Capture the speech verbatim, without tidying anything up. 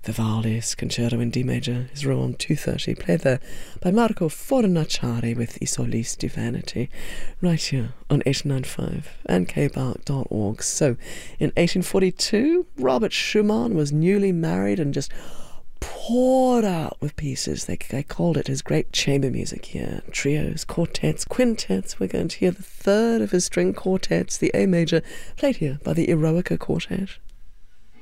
Vivaldi's Concerto in D major is Roland two thirty, played there by Marco Fornaciari with I Solisti di Vanity, right here on eight ninety-five and k bark dot org. So, in eighteen forty-two, Robert Schumann was newly married and just poured out with pieces. They, they called it his great chamber music here. Trios, quartets, quintets. We're going to hear the third of his string quartets, the A major, played here by the Eroica Quartet.